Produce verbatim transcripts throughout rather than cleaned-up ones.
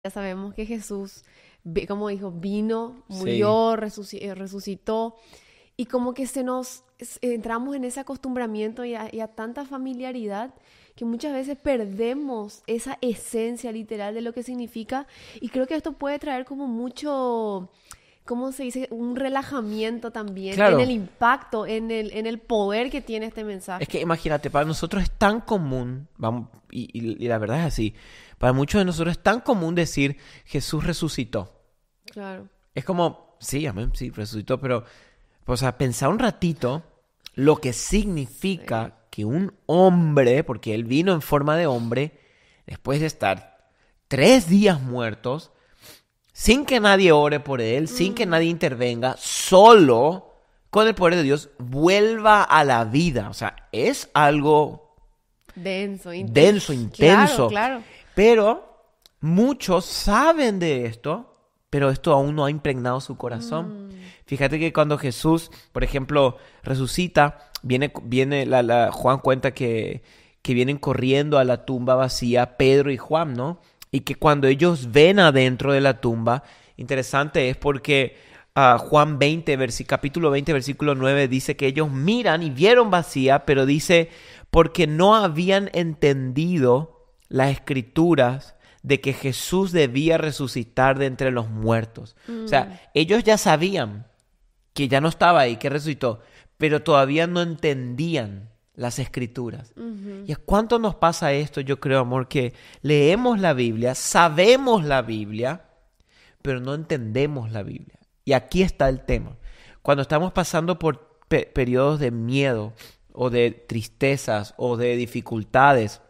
Ya sabemos que Jesús, vi- como dijo, vino, Sí, murió, resuci- eh, resucitó, y como que se nos es- entramos en ese acostumbramiento y a, y a tanta familiaridad que muchas veces perdemos esa esencia literal de lo que significa, y creo que esto puede traer como mucho, ¿cómo se dice? Un relajamiento también en el claro. impacto, en el, en el poder que tiene este Es mensaje. que imagínate, para nosotros es tan común, vamos, y, y- y la verdad es así, para muchos de nosotros es tan común decir Jesús resucitó. Claro. Es como, sí, amén, sí, resucitó, pero, o sea, pensar un ratito lo que Sí. significa que un hombre, porque él vino en forma de hombre, después de estar tres días muertos, sin que nadie ore por él, sin que Mm, nadie intervenga, solo con el poder de Dios, vuelva a la vida. O sea, es algo denso, denso, intenso. Claro, intenso. claro. Pero muchos saben de esto, pero esto aún no ha impregnado su corazón. Mm, Fíjate que cuando Jesús, por ejemplo, resucita, viene, viene la, la- Juan cuenta que, que vienen corriendo a la tumba vacía Pedro y Juan, ¿no? Y que cuando ellos ven adentro de la tumba, interesante es porque ah, Juan veinte, versi- capítulo veinte, versículo nueve, dice que ellos miran y vieron vacía, pero dice, porque no habían entendido las escrituras de que Jesús debía resucitar de entre los muertos. O mm, sea, ellos ya sabían que ya no estaba ahí, que resucitó, pero todavía no entendían las escrituras. ujú. ¿Y a cuánto nos pasa esto? Yo creo, amor, que leemos la Biblia, sabemos la Biblia, pero no entendemos la Biblia. Y aquí está el tema. Cuando estamos pasando por pe- periodos de miedo o de tristezas o de dificultades,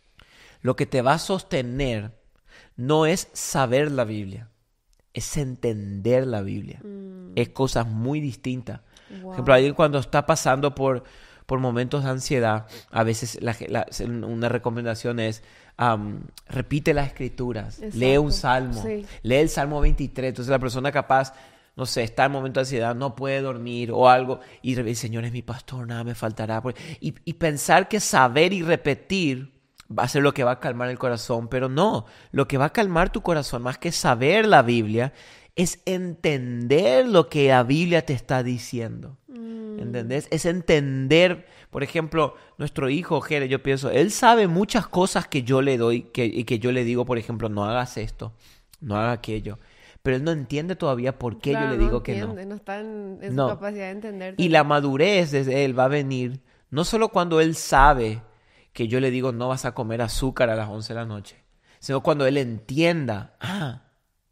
lo que te va a sostener no es saber la Biblia, es entender la Biblia. Es Mm, cosas muy distintas. Por ejemplo, wow. alguien cuando está pasando por, por momentos de ansiedad, a veces la ge- la- se- una recomendación es am, repite las escrituras, lee un Exacto. salmo, Sí. lee el Salmo veintitrés. Entonces la persona capaz, no sé, está en momento de ansiedad, no puede dormir o algo, y el Señor es mi pastor, nada me faltará. Y, y pensar que saber y repetir va a ser lo que va a calmar el corazón, pero no, lo que va a calmar tu corazón más que saber la Biblia es entender lo que la Biblia te está diciendo. Mm, ¿Entendés? Es entender, por ejemplo, nuestro hijo, Jere, yo pienso, él sabe muchas cosas que yo le doy que, y que yo le digo, por ejemplo, no hagas esto, no haga aquello, pero él no entiende todavía por qué yo claro, le no digo que no. entiende, no está en, en su No. capacidad de entender Y la también. madurez desde él va a venir no solo cuando él sabe que yo le digo no vas a comer azúcar a las once de la noche, sino cuando él entienda, ah,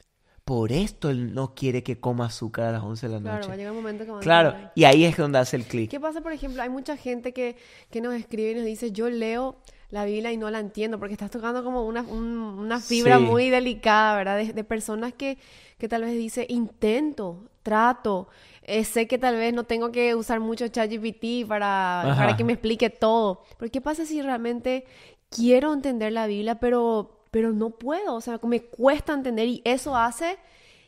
por esto él no quiere que coma azúcar a las once de la Claro, va noche. a llegar un momento que va a Claro, entender. y ahí es donde hace el ¿Qué clic. pasa, por ejemplo? Hay mucha gente que, que nos escribe y nos dice, yo leo la Biblia y no la entiendo, porque estás tocando como una, un- una fibra Sí, muy delicada, ¿verdad? De, de personas que, que tal vez dice, intento, trato, eh, sé que tal vez no tengo que usar mucho ChatGPT para, para que me ajá. explique todo. Pero ¿qué pasa si realmente quiero entender la Biblia, pero, pero no puedo? O sea, me cuesta entender, y eso hace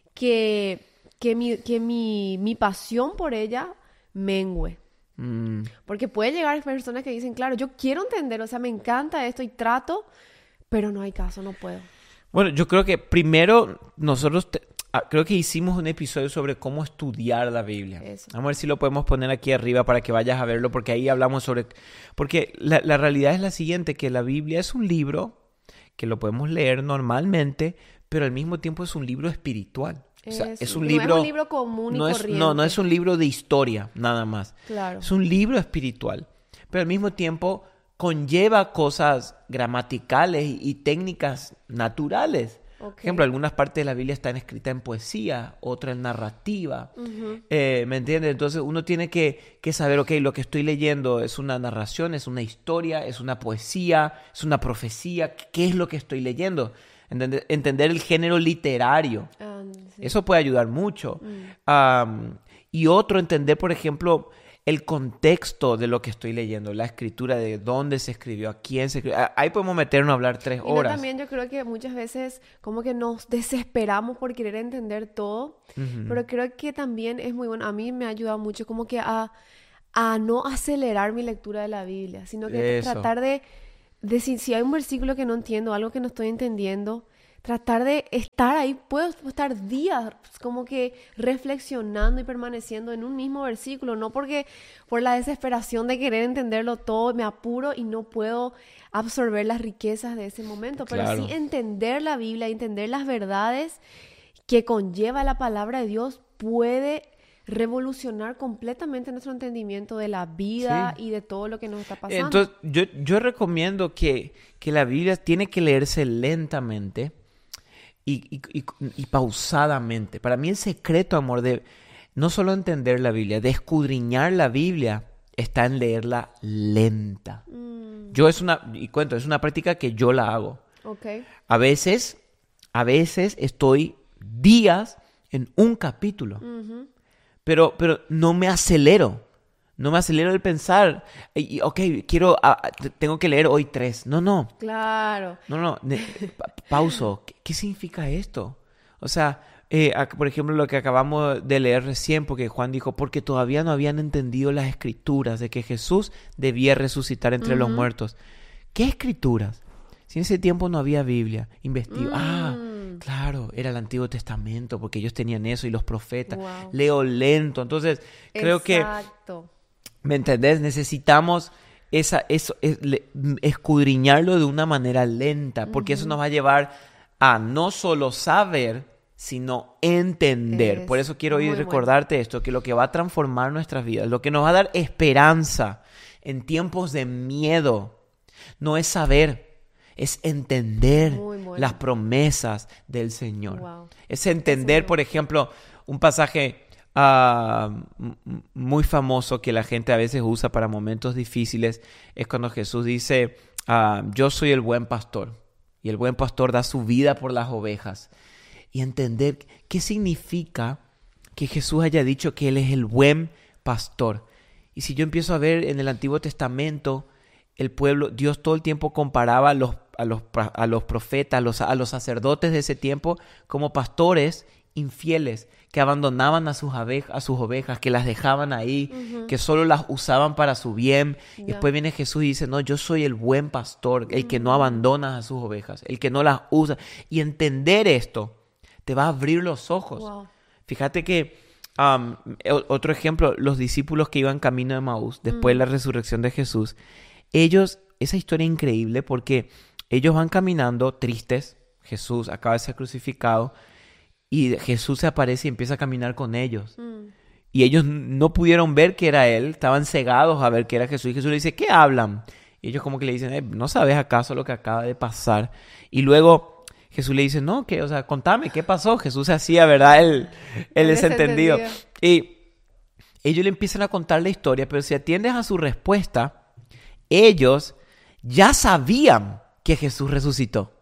que, que mi, que mi, mi pasión por ella mengue. Mm. Porque puede llegar personas que dicen, claro, yo quiero entender, o sea, me encanta esto y trato, pero no hay caso, no puedo. Bueno, yo creo que primero nosotros te- ah, creo que hicimos un episodio sobre cómo estudiar la Biblia. Eso. Vamos a ver si lo podemos poner aquí arriba para que vayas a verlo, porque ahí hablamos sobre... Porque la, la realidad es la siguiente, que la Biblia es un libro que lo podemos leer normalmente, pero al mismo tiempo es un libro espiritual. O sea, es Eso, un que no es un libro, libro común y no es, no, no es corriente. un libro de historia, nada más. Claro. Es un libro espiritual, pero al mismo tiempo conlleva cosas gramaticales y, y técnicas naturales. Por Ok. ejemplo, algunas partes de la Biblia están escritas en poesía, otras en narrativa. Ujú. Eh, ¿me entiendes? Entonces uno tiene que, que saber, ok, lo que estoy leyendo es una narración, es una historia, es una poesía, es una profecía. ¿Qué es lo que estoy leyendo? Entender, entender el género literario. Ah, sí. Eso puede ayudar mucho. Mm. Am, y otro, entender, por ejemplo, el contexto de lo que estoy leyendo, la escritura, de dónde se escribió, a quién se escribió. Ah, ahí podemos meternos a hablar tres Y no, horas. también yo creo que muchas veces como que nos desesperamos por querer entender todo, Ujú. pero creo que también es muy bueno, a mí me ha ayudado mucho como que a, a no acelerar mi lectura de la Biblia, sino que t- Eso. tratar de, de si, si hay un versículo que no entiendo, algo que no estoy entendiendo, tratar de estar ahí. Puedo estar días como que reflexionando y permaneciendo en un mismo versículo, no porque por la desesperación de querer entenderlo todo me apuro y no puedo absorber las riquezas de ese momento, pero Claro. sí entender la Biblia, entender las verdades que conlleva la palabra de Dios puede revolucionar completamente nuestro entendimiento de la vida Sí. y de todo lo que nos está pasando. Entonces, yo, yo recomiendo que, que la Biblia tiene que leerse lentamente y, y, y, y pausadamente. Para mí el secreto, amor, de no solo entender la Biblia, de escudriñar la Biblia, está en leerla lenta. Mm, Yo es una, y cuento, es una práctica que yo la hago. ok. A veces, a veces estoy días en un capítulo. Ujú. Pero, pero no me acelero. No me acelero el pensar. Y, y, ok, quiero, ah, t- tengo que leer hoy tres. No, no. Claro. No, no. ne- pa- pauso. ¿Qué, qué significa esto? O sea, eh, ac- por ejemplo, lo que acabamos de leer recién, porque Juan dijo, porque todavía no habían entendido las escrituras de que Jesús debía resucitar entre los Ujú. muertos. ¿Qué escrituras? Si en ese tiempo no había Biblia, investigo. Ah, Mm. claro, era el Antiguo Testamento, porque ellos tenían eso y los profetas. Wow. Leo lento. Entonces, creo que, Exacto. ¿me entendés? Necesitamos esa, eso, es- le- escudriñarlo de una manera lenta, porque eso Ujú. nos va a llevar a no solo saber, sino entender. Es Por eso quiero hoy muy bueno. recordarte esto, que lo que va a transformar nuestras vidas, lo que nos va a dar esperanza en tiempos de miedo, no es saber, es entender Muy bueno. las promesas del Señor. Wow. Es entender, bueno. por ejemplo, un pasaje ah, m- m- muy famoso que la gente a veces usa para momentos difíciles, es cuando Jesús dice, ah, yo soy el buen pastor, y el buen pastor da su vida por las ovejas. Y entender qué significa que Jesús haya dicho que Él es el buen pastor. Y si yo empiezo a ver en el Antiguo Testamento, el pueblo, Dios todo el tiempo comparaba a los, a los, pra- a los profetas, a los, a los sacerdotes de ese tiempo como pastores infieles que abandonaban a sus, abejas, a sus ovejas, que las dejaban ahí, Ujú. que solo las usaban para su bien. Y Ya. después viene Jesús y dice, no, yo soy el buen pastor, el que no Mm. abandona a sus ovejas, el que no las usa. Y entender esto te va a abrir los ojos. Wow. Fíjate que um, o- otro ejemplo, los discípulos que iban camino de Maús después de la resurrección de Jesús, ellos, esa historia es increíble porque ellos van caminando tristes, Jesús acaba de ser crucificado y Jesús se aparece y empieza a caminar con ellos. Mm. Y ellos no pudieron ver que era él, estaban cegados a ver que era Jesús. Y Jesús le dice, ¿qué hablan? Y ellos como que le dicen, "Eh, ¿no sabes acaso lo que acaba de pasar?" Y luego Jesús le dice, no, que, o sea, contame, ¿qué pasó? Jesús se hacía, ¿verdad? El, el El desentendido. desentendido. Y ellos le empiezan a contar la historia, pero si atiendes a su respuesta, ellos ya sabían que Jesús resucitó.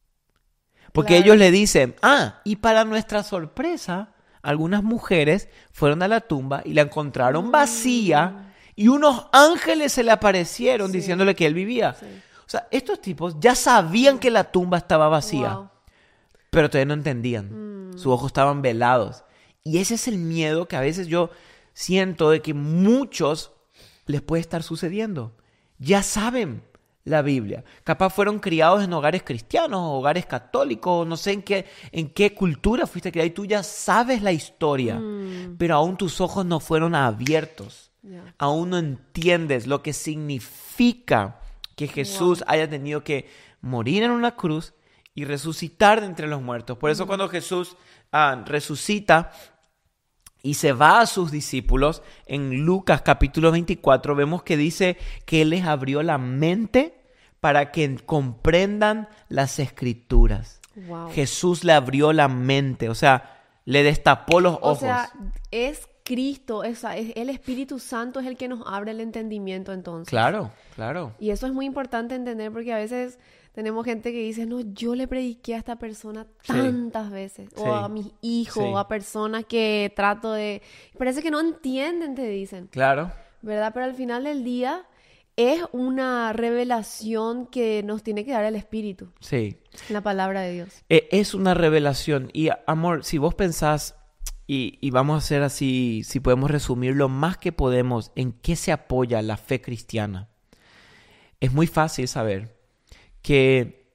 Porque Claro. ellos le dicen, ah, y para nuestra sorpresa, algunas mujeres fueron a la tumba y la encontraron vacía y unos ángeles se le aparecieron Sí. diciéndole que él vivía. Sí. O sea, estos tipos ya sabían que la tumba estaba vacía, Wow. pero todavía no entendían. Mm. Sus ojos estaban velados. Y ese es el miedo que a veces yo siento de que muchos les puede estar sucediendo. Ya saben la Biblia. Capaz fueron criados en hogares cristianos, hogares católicos, no sé en qué, en qué cultura fuiste criado y tú ya sabes la historia, Mm. pero aún tus ojos no fueron abiertos. Ya. Aún no entiendes lo que significa que Jesús haya tenido que morir en una cruz y resucitar de entre los muertos. Por eso cuando Jesús ah, resucita y se va a sus discípulos, en Lucas capítulo veinticuatro vemos que dice que Él les abrió la mente para que comprendan las escrituras. Wow. Jesús le abrió la mente, o sea, le destapó los O ojos. sea, es Cristo, es, es el Espíritu Santo es el que nos abre el entendimiento entonces. Claro, claro. Y eso es muy importante entender porque a veces tenemos gente que dice, no, yo le prediqué a esta persona Sí. tantas veces, Sí. o a mis hijos, Sí. o a personas que trato de... Parece que no entienden, te dicen, Claro. ¿verdad? Pero al final del día es una revelación que nos tiene que dar el Espíritu, Sí. la palabra de Dios. Eh, Es una revelación. Y amor, si vos pensás, y, y vamos a hacer así, si podemos resumir lo más que podemos, en qué se apoya la fe cristiana, es muy fácil saber que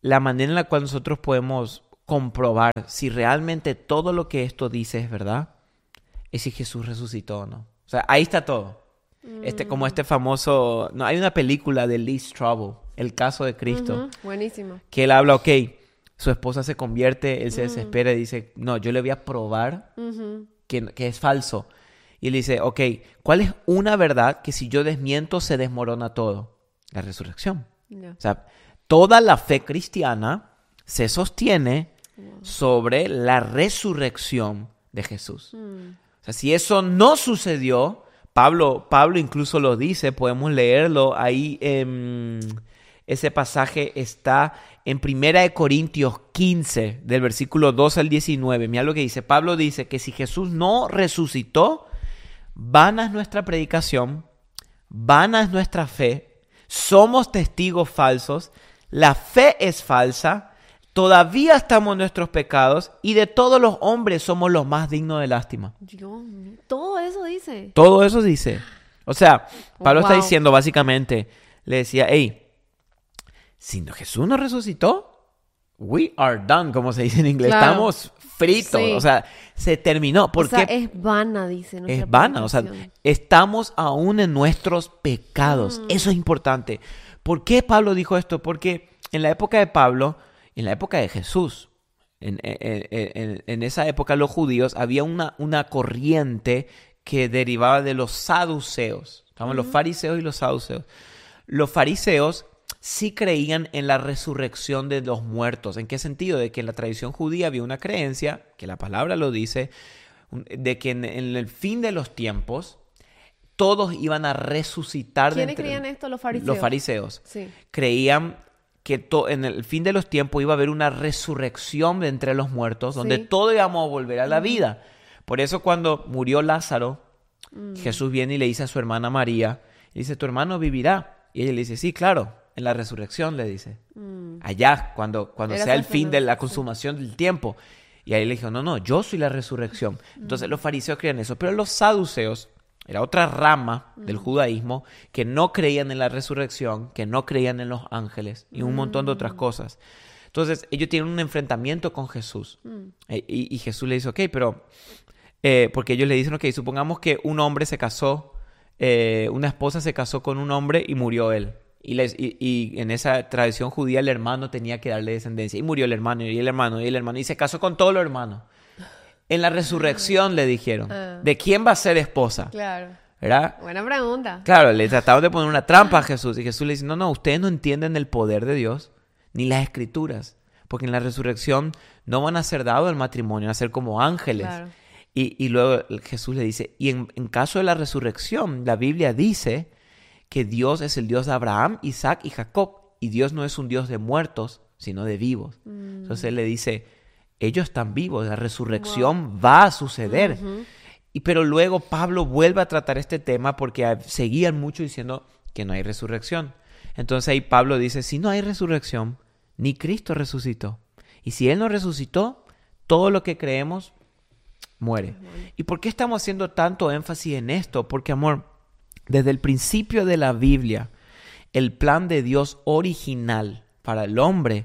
la manera en la cual nosotros podemos comprobar si realmente todo lo que esto dice es verdad, es si Jesús resucitó o no. O sea, ahí está todo. Mm. Este, como este famoso... No, hay una película de Lee Strobel, El caso de Cristo. Uh-huh. Buenísimo. Que él habla, ok, su esposa se convierte, él se uh-huh. desespera y dice, no, yo le voy a probar uh-huh. que, que es falso. Y él dice, ok, ¿cuál es una verdad que si yo desmiento se desmorona todo? La resurrección. Yeah. O sea, toda la fe cristiana se sostiene wow. sobre la resurrección de Jesús. Mm. O sea, si eso no sucedió, Pablo, Pablo incluso lo dice, podemos leerlo ahí. Eh, ese pasaje está en Primera de Corintios quince, del versículo dos al diecinueve. Mira lo que dice. Pablo dice que si Jesús no resucitó, vana es nuestra predicación, vana es nuestra fe, somos testigos falsos, la fe es falsa, todavía estamos en nuestros pecados y de todos los hombres somos los más dignos de lástima. Dios mío, todo eso dice. Todo eso dice. O sea, Pablo oh, wow. está diciendo básicamente, le decía, hey, si no, Jesús no resucitó, we are done, como se dice en inglés. Claro. Estamos fritos. Sí. O sea, se terminó. ¿Por o sea, qué? es vana, dice. Es vana. O sea, estamos aún en nuestros pecados. Mm. Eso es importante. ¿Por qué Pablo dijo esto? Porque en la época de Pablo, en la época de Jesús, en, en, en, en esa época los judíos, había una, una corriente que derivaba de los saduceos. Estaban uh-huh. los fariseos y los saduceos. Los fariseos sí creían en la resurrección de los muertos. ¿En qué sentido? De que en la tradición judía había una creencia, que la palabra lo dice, de que en, en el fin de los tiempos todos iban a resucitar. ¿Quiénes de entre, creían esto? Los fariseos. Los fariseos. Sí. Creían que to, en el fin de los tiempos iba a haber una resurrección de entre los muertos, donde sí. todos íbamos a volver a la mm. vida. Por eso cuando murió Lázaro, mm. Jesús viene y le dice a su hermana María, y dice, tu hermano vivirá. Y ella le dice, sí, claro, en la resurrección, le dice. Mm. Allá, cuando, cuando sea el fin de la consumación sí. del tiempo. Y ahí le dijo, no, no, yo soy la resurrección. Mm. Entonces los fariseos creían eso, pero los saduceos, era otra rama del judaísmo que no creían en la resurrección, que no creían en los ángeles y un montón de otras cosas. Entonces, ellos tienen un enfrentamiento con Jesús. Mm. Y, y Jesús le dice, ok, pero... Eh, porque ellos le dicen, ok, supongamos que un hombre se casó, eh, una esposa se casó con un hombre y murió él. Y, les, y, y en esa tradición judía el hermano tenía que darle descendencia. Y murió el hermano, y el hermano, y el hermano. Y se casó con todos los hermanos. En la resurrección le dijeron, uh, ¿de quién va a ser esposa? Claro. ¿Verdad? Buena pregunta. Claro, le trataron de poner una trampa a Jesús. Y Jesús le dice, no, no, ustedes no entienden el poder de Dios, ni las escrituras. Porque en la resurrección no van a ser dados el matrimonio, van a ser como ángeles. Claro. Y, y luego Jesús le dice, y en, en caso de la resurrección, la Biblia dice que Dios es el Dios de Abraham, Isaac y Jacob. Y Dios no es un Dios de muertos, sino de vivos. Mm. Entonces él le dice, ellos están vivos, la resurrección wow. va a suceder. Uh-huh. Y, pero luego Pablo vuelve a tratar este tema porque seguían mucho diciendo que no hay resurrección. Entonces ahí Pablo dice, si no hay resurrección, ni Cristo resucitó. Y si Él no resucitó, todo lo que creemos muere. Uh-huh. ¿Y por qué estamos haciendo tanto énfasis en esto? Porque, amor, desde el principio de la Biblia, el plan de Dios original para el hombre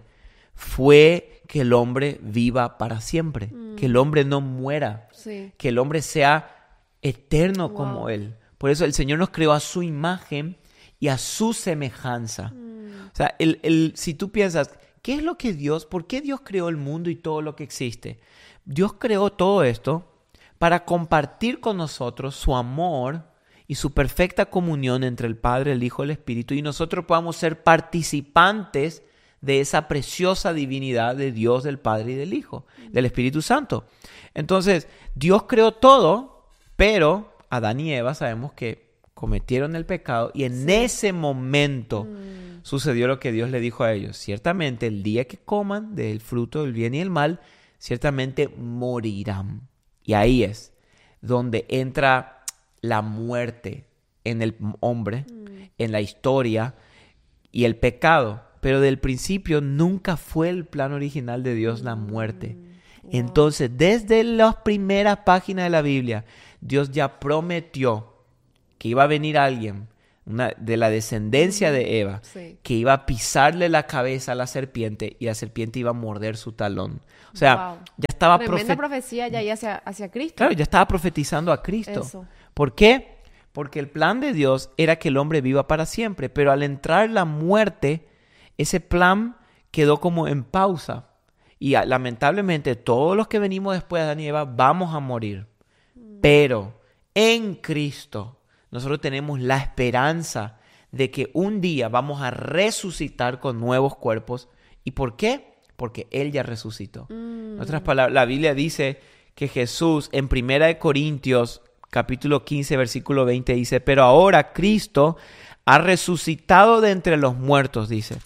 fue que el hombre viva para siempre, mm. que el hombre no muera, sí. que el hombre sea eterno wow. como Él. Por eso el Señor nos creó a su imagen y a su semejanza. Mm. O sea, el, el, si tú piensas, ¿qué es lo que Dios, por qué Dios creó el mundo y todo lo que existe? Dios creó todo esto para compartir con nosotros su amor y su perfecta comunión entre el Padre, el Hijo y el Espíritu, y nosotros podamos ser participantes de esa preciosa divinidad de Dios, del Padre y del Hijo, del Espíritu Santo. Entonces, Dios creó todo, pero Adán y Eva sabemos que cometieron el pecado y en sí. ese momento mm. sucedió lo que Dios le dijo a ellos. Ciertamente, el día que coman del fruto del bien y el mal, ciertamente morirán. Y ahí es donde entra la muerte en el hombre, mm. en la historia y el pecado. Pero del principio nunca fue el plan original de Dios la muerte. Wow. Entonces, desde las primeras páginas de la Biblia, Dios ya prometió que iba a venir alguien una, de la descendencia de Eva, Sí. que iba a pisarle la cabeza a la serpiente y la serpiente iba a morder su talón. O sea, Wow. ya estaba Tremenda profe- profecía ya ahí hacia, hacia Cristo. Claro, ya estaba profetizando a Cristo. Eso. ¿Por qué? Porque el plan de Dios era que el hombre viva para siempre, pero al entrar la muerte, ese plan quedó como en pausa. Y ah, lamentablemente todos los que venimos después de Adán y Eva vamos a morir. Pero en Cristo nosotros tenemos la esperanza de que un día vamos a resucitar con nuevos cuerpos. ¿Y por qué? Porque Él ya resucitó. Mm. En otras palabras, la Biblia dice que Jesús en Primera de Corintios capítulo quince versículo veinte dice, pero ahora Cristo ha resucitado de entre los muertos, dice,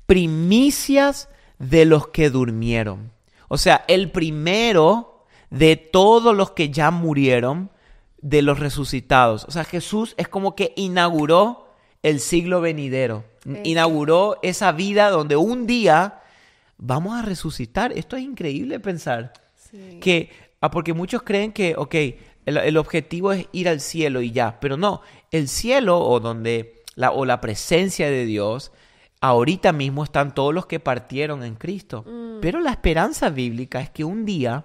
primicias de los que durmieron. O sea, el primero de todos los que ya murieron, de los resucitados. O sea, Jesús es como que inauguró el siglo venidero. Eso. Inauguró esa vida donde un día vamos a resucitar. Esto es increíble pensar. Sí. Que, ah, porque muchos creen que, ok, el, el objetivo es ir al cielo y ya. Pero no, el cielo o donde la, o la presencia de Dios, ahorita mismo están todos los que partieron en Cristo. Mm. Pero la esperanza bíblica es que un día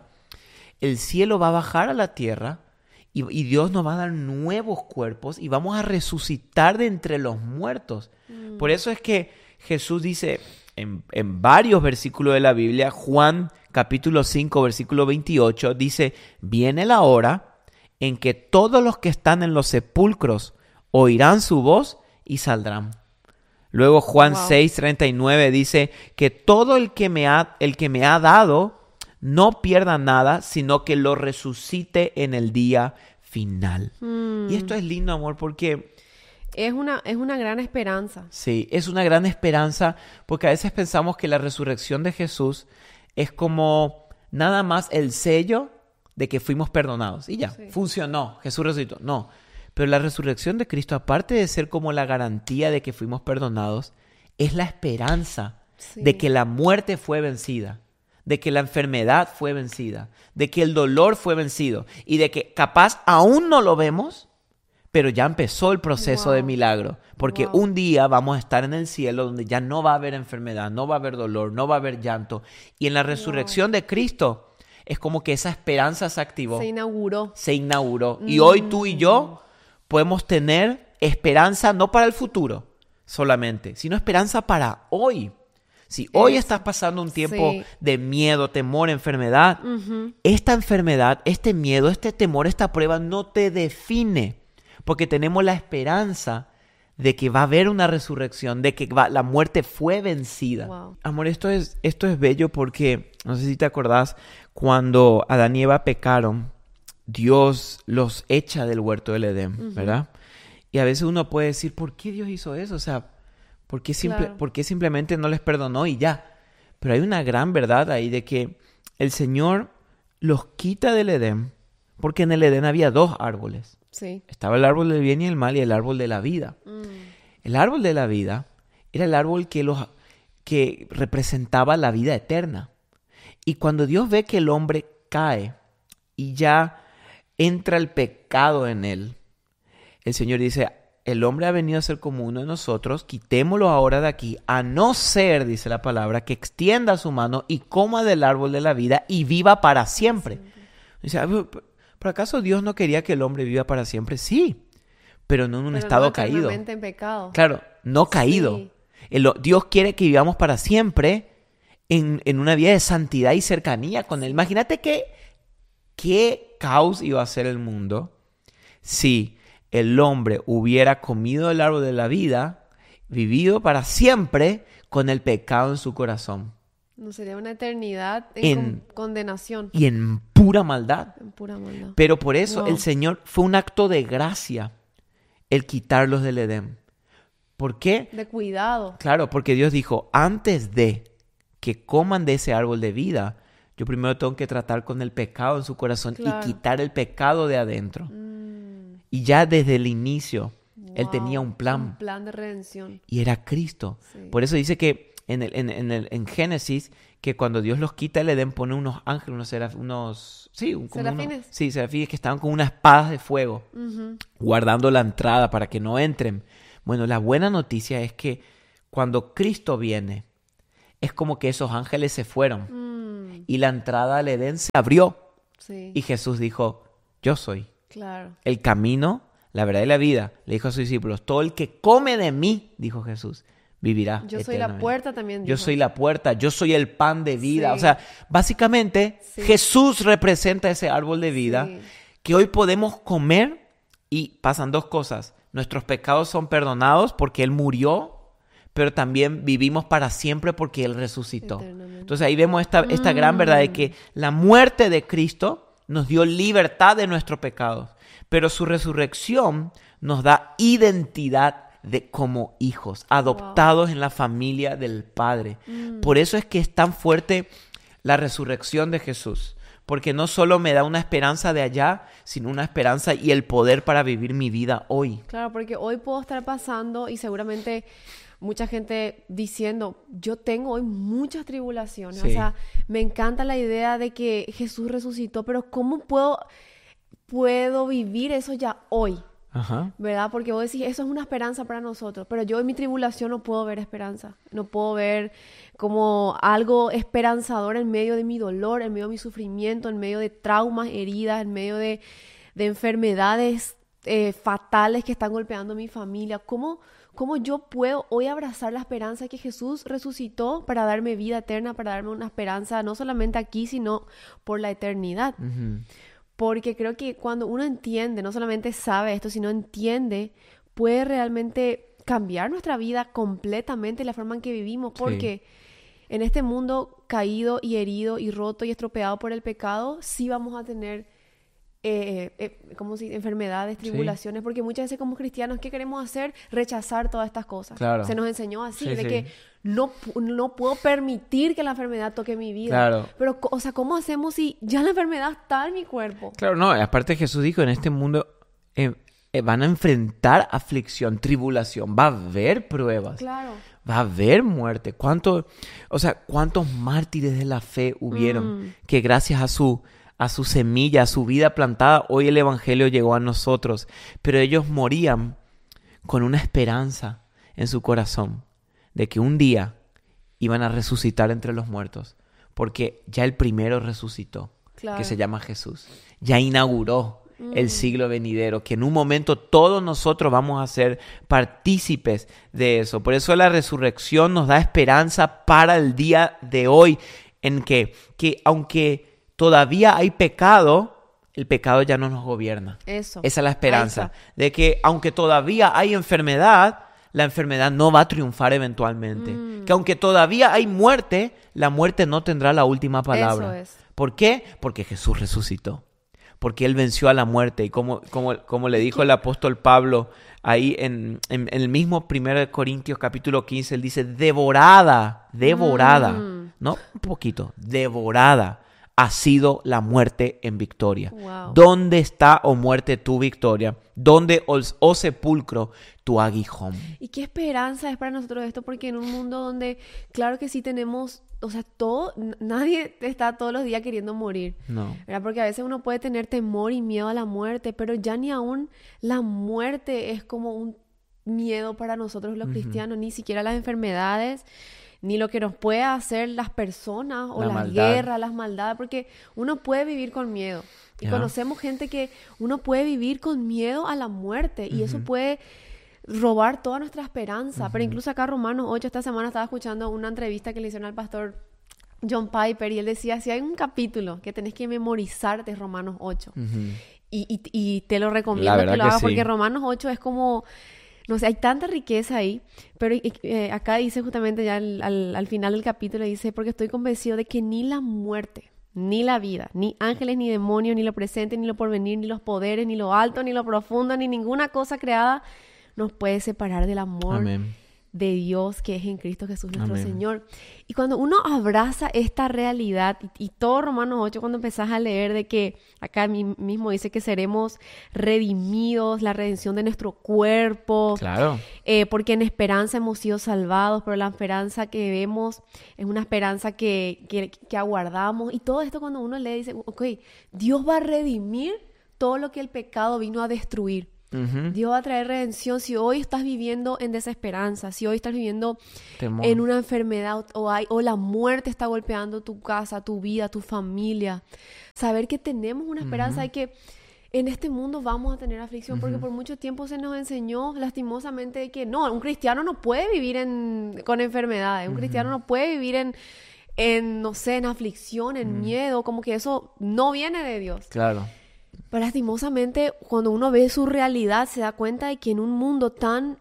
el cielo va a bajar a la tierra y, y Dios nos va a dar nuevos cuerpos y vamos a resucitar de entre los muertos. Mm. Por eso es que Jesús dice en, en varios versículos de la Biblia, Juan capítulo cinco, versículo veintiocho, dice, viene la hora en que todos los que están en los sepulcros oirán su voz y saldrán. Luego Juan Wow. seis, treinta y nueve dice que todo el que me ha, el que me ha dado no pierda nada, sino que lo resucite en el día final. Mm. Y esto es lindo, amor, porque Es una, es una gran esperanza. sí, es una gran esperanza, porque a veces pensamos que la resurrección de Jesús es como nada más el sello de que fuimos perdonados. Y ya, Sí. funcionó, Jesús resucitó. No, pero la resurrección de Cristo, aparte de ser como la garantía de que fuimos perdonados, es la esperanza Sí. de que la muerte fue vencida, de que la enfermedad fue vencida, de que el dolor fue vencido y de que capaz aún no lo vemos, pero ya empezó el proceso Wow. de milagro, porque Wow. un día vamos a estar en el cielo donde ya no va a haber enfermedad, no va a haber dolor, no va a haber llanto. Y en la resurrección de Cristo es como que esa esperanza se activó, Se se, inauguró. inauguró. Y hoy tú y yo podemos tener esperanza no para el futuro solamente, sino esperanza para hoy. Si hoy Eso. estás pasando un tiempo Sí. de miedo, temor, enfermedad, Ujú. esta enfermedad, este miedo, este temor, esta prueba no te define, porque tenemos la esperanza de que va a haber una resurrección, de que va- la muerte fue vencida. Wow. Amor, esto es, esto es bello porque, no sé si te acordás, cuando Adán y Eva pecaron, Dios los echa del huerto del Edén, Ujú. ¿verdad? Y a veces uno puede decir, ¿por qué Dios hizo eso? O sea, ¿por qué, simple, Claro. ¿por qué simplemente no les perdonó y ya? Pero hay una gran verdad ahí de que el Señor los quita del Edén, porque en el Edén había dos árboles. Sí. Estaba el árbol del bien y el mal y el árbol de la vida. Mm. El árbol de la vida era el árbol que, los, que representaba la vida eterna. Y cuando Dios ve que el hombre cae y ya entra el pecado en él, el Señor dice, el hombre ha venido a ser como uno de nosotros, quitémoslo ahora de aquí, a no ser, dice la palabra, que extienda su mano y coma del árbol de la vida y viva para siempre. Dice, "Ah, pero, ¿por acaso Dios no quería que el hombre viva para siempre? Sí, pero no en un Pero estado no caído. eternamente en pecado. Claro, no caído. Sí. El- Dios quiere que vivamos para siempre en, en una vida de santidad y cercanía con Él. Imagínate que, qué caos iba a ser el mundo si el hombre hubiera comido el árbol de la vida, vivido para siempre con el pecado en su corazón No sería una eternidad en, En- con- condenación. y en pura maldad. En pura maldad. Pero por eso Wow. el Señor fue un acto de gracia el quitarlos del Edén. ¿Por qué? De cuidado. Claro, porque Dios dijo, antes de que coman de ese árbol de vida, yo primero tengo que tratar con el pecado en su corazón Claro. y quitar el pecado de adentro. Mm. Y ya desde el inicio, Él Wow. tenía un plan Un plan de redención. y era Cristo. Sí. Por eso dice que en, el, en, en, el, en Génesis, que cuando Dios los quita el Edén, pone unos ángeles, unos seraf, unos... Sí, un- como unos- ¿Serafines? sí, serafines que estaban con unas espadas de fuego, Ujú. guardando la entrada para que no entren. Bueno, la buena noticia es que cuando Cristo viene, es como que esos ángeles se fueron Mm, y la entrada al Edén se abrió sí, y Jesús dijo, yo soy claro. el camino, la verdad y la vida. Le dijo a sus discípulos, todo el que come de mí, dijo Jesús, vivirá Yo soy la eternamente. puerta también. Yo dijo. soy la puerta, yo soy el pan de vida. Sí. O sea, básicamente Sí. Jesús representa ese árbol de vida Sí. que hoy podemos comer y pasan dos cosas. Nuestros pecados son perdonados porque Él murió, pero también vivimos para siempre porque Él resucitó. Eternamente. Entonces ahí vemos esta, esta Mm. gran verdad de que la muerte de Cristo nos dio libertad de nuestros pecados, pero su resurrección nos da identidad de como hijos, adoptados en la familia del Padre. Mm. Por eso es que es tan fuerte la resurrección de Jesús, porque no solo me da una esperanza de allá, sino una esperanza y el poder para vivir mi vida hoy. Claro, porque hoy puedo estar pasando y seguramente mucha gente diciendo, yo tengo hoy muchas tribulaciones. Sí. O sea, me encanta la idea de que Jesús resucitó, pero ¿cómo puedo, puedo vivir eso ya hoy? Ajá. ¿Verdad? Porque vos decís, eso es una esperanza para nosotros, pero yo en mi tribulación no puedo ver esperanza, no puedo ver como algo esperanzador en medio de mi dolor, en medio de mi sufrimiento, en medio de traumas, heridas, en medio de, de enfermedades eh, fatales que están golpeando a mi familia. ¿Cómo, cómo yo puedo hoy abrazar la esperanza que Jesús resucitó para darme vida eterna, para darme una esperanza no solamente aquí, sino por la eternidad? Ujú. Porque creo que cuando uno entiende, no solamente sabe esto, sino entiende, puede realmente cambiar nuestra vida completamente, la forma en que vivimos. Porque en este mundo caído y herido y roto y estropeado por el pecado, sí vamos a tener eh, eh, ¿cómo se dice? Enfermedades, Sí. tribulaciones. Porque muchas veces como cristianos, ¿qué queremos hacer? Rechazar todas estas cosas. Claro. Se nos enseñó así, Sí, de sí. que no, pu- no puedo permitir que la enfermedad toque mi vida. Claro. Pero, co- o sea, ¿cómo hacemos si ya la enfermedad está en mi cuerpo? Claro, no, aparte Jesús dijo, en este mundo eh, eh, van a enfrentar aflicción, tribulación, va a haber pruebas, Claro. va a haber muerte. ¿Cuánto, o sea, cuántos mártires de la fe hubieron Mm. que gracias a su, a su semilla, a su vida plantada, hoy el evangelio llegó a nosotros? Pero ellos morían con una esperanza en su corazón de que un día iban a resucitar entre los muertos, porque ya el primero resucitó, Claro. que se llama Jesús. Ya inauguró Mm. el siglo venidero, que en un momento todos nosotros vamos a ser partícipes de eso. Por eso la resurrección nos da esperanza para el día de hoy, en que, que aunque todavía hay pecado, el pecado ya no nos gobierna. Eso. Esa es la esperanza, Ahí está. de que aunque todavía hay enfermedad, la enfermedad no va a triunfar eventualmente. Mm. Que aunque todavía hay muerte, la muerte no tendrá la última palabra. Eso es. ¿Por qué? Porque Jesús resucitó. Porque Él venció a la muerte. Y como, como, como le dijo el apóstol Pablo ahí en, en, en el mismo primero Corintios capítulo quince, él dice, devorada, devorada, Mm. no un poquito, devorada ha sido la muerte en victoria. Wow. ¿Dónde está, oh muerte, tu victoria? ¿Dónde, oh, oh sepulcro, tu aguijón? ¿Y qué esperanza es para nosotros esto? Porque en un mundo donde, claro que sí tenemos, o sea, todo, n- nadie está todos los días queriendo morir, No. ¿verdad? Porque a veces uno puede tener temor y miedo a la muerte, pero ya ni aún la muerte es como un miedo para nosotros los Ujú. cristianos, ni siquiera las enfermedades, ni lo que nos puede hacer las personas o La la, maldad. guerra, las maldades, porque uno puede vivir con miedo. Y Ya. conocemos gente que uno puede vivir con miedo a la muerte y eso Ujú. puede robar toda nuestra esperanza. Pero incluso acá Romanos ocho, esta semana estaba escuchando una entrevista que le hicieron al pastor John Piper y él decía, si hay un capítulo que tenés que memorizar de Romanos ocho Ujú. y, y, y te lo recomiendo La que verdad lo que hagas sí. porque Romanos ocho es como, no sé, hay tanta riqueza ahí, pero eh, acá dice justamente ya al, al, al final del capítulo, dice, porque estoy convencido de que ni la muerte, ni la vida, ni ángeles, ni demonios, ni lo presente, ni lo porvenir, ni los poderes, ni lo alto, ni lo profundo, ni ninguna cosa creada nos puede separar del amor Amén. de Dios que es en Cristo Jesús nuestro Amén. Señor. Y cuando uno abraza esta realidad, y, y todo Romanos ocho, cuando empezás a leer de que acá mi- mismo dice que seremos redimidos, la redención de nuestro cuerpo, Claro. eh, porque en esperanza hemos sido salvados, pero la esperanza que vemos es una esperanza que, que, que aguardamos. Y todo esto cuando uno lee dice, ok, Dios va a redimir todo lo que el pecado vino a destruir. Ujú. Dios va a traer redención. Si hoy estás viviendo en desesperanza, si hoy estás viviendo Temor. en una enfermedad o, hay, o la muerte está golpeando tu casa, tu vida, tu familia, saber que tenemos una esperanza y que en este mundo vamos a tener aflicción, porque por mucho tiempo se nos enseñó lastimosamente que no, un cristiano no puede vivir en, con enfermedades, un cristiano no puede vivir en, en, no sé, en aflicción, en miedo, como que eso no viene de Dios. Claro. Pero lastimosamente, cuando uno ve su realidad, se da cuenta de que en un mundo tan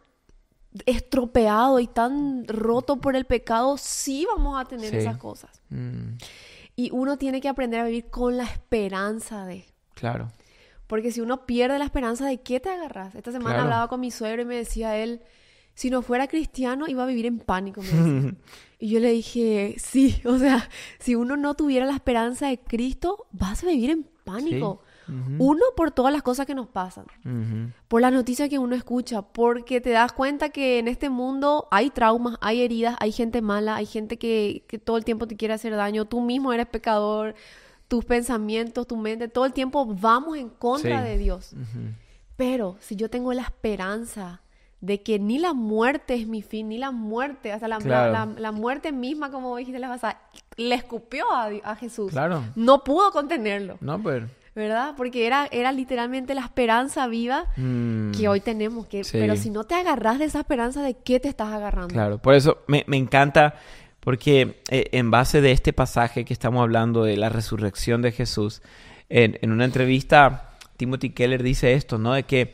estropeado y tan roto por el pecado, sí vamos a tener Sí. esas cosas. Mm, Y uno tiene que aprender a vivir con la esperanza de... claro. Porque si uno pierde la esperanza, ¿de qué te agarras? Esta semana Claro. hablaba con mi suegro y me decía él, si no fuera cristiano, iba a vivir en pánico. Me decía. Y yo le dije, sí, o sea, si uno no tuviera la esperanza de Cristo, vas a vivir en pánico. Sí. Ujú. Uno, por todas las cosas que nos pasan. Ujú. Por las noticias que uno escucha, porque te das cuenta que en este mundo hay traumas, hay heridas, hay gente mala, hay gente que, que todo el tiempo te quiere hacer daño, tú mismo eres pecador, tus pensamientos, tu mente, todo el tiempo vamos en contra Sí. de Dios. Ujú. Pero si yo tengo la esperanza de que ni la muerte es mi fin, ni la muerte, hasta la, Claro. la, la- la muerte misma, como dijiste la pasada, le escupió a, a Jesús. Claro. No pudo contenerlo, No, pero... ¿verdad? Porque era, era literalmente la esperanza viva Mm, que hoy tenemos. Que, sí. Pero si no te agarras de esa esperanza, ¿de qué te estás agarrando? Claro, por eso me, me encanta, porque eh, en base de este pasaje que estamos hablando de la resurrección de Jesús, en, en una entrevista Timothy Keller dice esto, ¿no? De que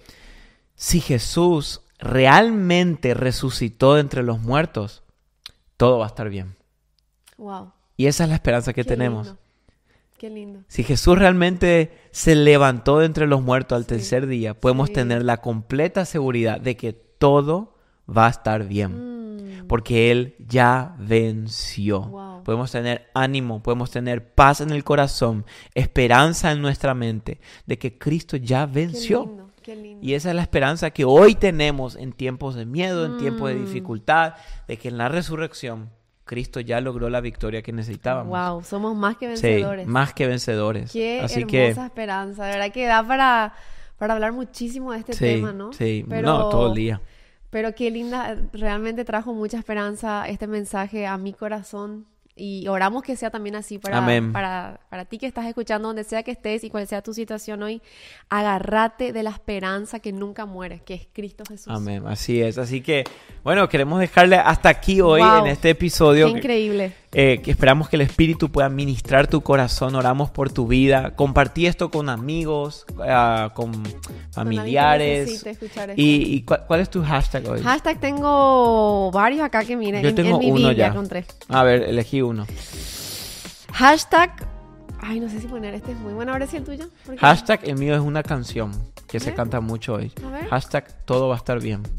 si Jesús realmente resucitó de entre los muertos, todo va a estar bien. Wow. Y esa es la esperanza que Qué tenemos. lindo. Qué lindo. Si Jesús realmente se levantó de entre los muertos al Sí. tercer día, podemos Sí. tener la completa seguridad de que todo va a estar bien. Mm. Porque Él ya venció. Wow. Podemos tener ánimo, podemos tener paz en el corazón, esperanza en nuestra mente de que Cristo ya Qué venció. lindo. Qué lindo. Y esa es la esperanza que hoy tenemos en tiempos de miedo, en tiempos de Mm. dificultad, de que en la resurrección Cristo ya logró la victoria que necesitábamos. Wow, somos más que Sí, vencedores. más que vencedores. Qué Así hermosa que esperanza. De verdad que da para, para hablar muchísimo de este sí, tema, ¿no? sí, Pero, no, todo el día. Pero qué linda, realmente trajo mucha esperanza este mensaje a mi corazón. Y oramos que sea también así para, Amén. para, para ti que estás escuchando, donde sea que estés y cual sea tu situación hoy. Agárrate de la esperanza que nunca muere, que es Cristo Jesús. Amén, así es. Así que, bueno, queremos dejarle hasta aquí hoy Wow, en este episodio. Qué increíble. Eh, que esperamos que el Espíritu pueda ministrar tu corazón. Oramos por tu vida. Compartí esto con amigos, ah, con Con alguien que familiares. necesite escuchar esto. ¿Y, y cuál, cuál es tu hashtag hoy? Hashtag tengo varios acá que miren. Yo en, tengo en mi uno Biblia ya. con tres. A ver, elegí uno. Hashtag. Ay, no sé si poner este es muy bueno. Ahora sí el tuyo. ¿Por qué? Hashtag el mío es una canción que se ¿Eh? canta mucho hoy. A ver. Hashtag todo va a estar bien.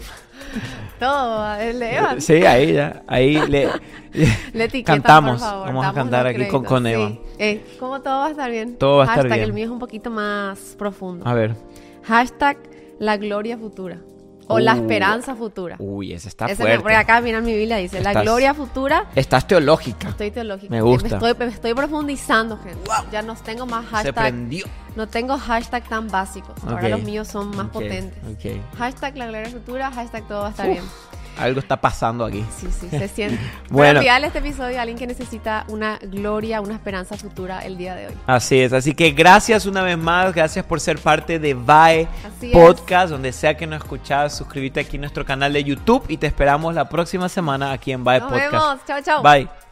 Todo, el de Evan. Sí, ahí ya. Ahí le, Le etiqueta, cantamos. por favor, Vamos a damos cantar los aquí con, créditos, con sí. Evan. Eh, ¿cómo todo va a estar bien? Todo va a estar Hashtag, bien. el mío es un poquito más profundo. A ver. Hashtag la gloria futura. O la Uh. esperanza futura. Uy, ese está Ese me, fuerte. porque acá, mira, en mi Biblia dice, la Estás- gloria futura. Estás teológica. Estoy teológica. Me gusta. Me estoy, me estoy profundizando, gente. Ya no tengo más Se hashtag. prendió. No tengo hashtag tan básicos. Ahora Ok. los míos son más Ok, potentes. ok. Hashtag la gloria futura, hashtag todo va a estar Uf. bien. Algo está pasando aquí. Sí, sí, se siente. Bueno. Bueno, enviarle este episodio a alguien que necesita una gloria, una esperanza futura el día de hoy. Así es, así que gracias una vez más, gracias por ser parte de V A E Así Podcast, donde sea que nos escuchas, suscríbete aquí a nuestro canal de YouTube y te esperamos la próxima semana aquí en V A E Nos Podcast. vemos. Chao, chao. Bye.